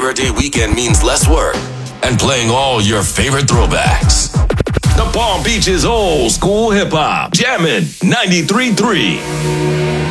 Labor Day weekend means less work and playing all your favorite throwbacks. The Palm Beach's old school hip hop, Jammin' 93.3.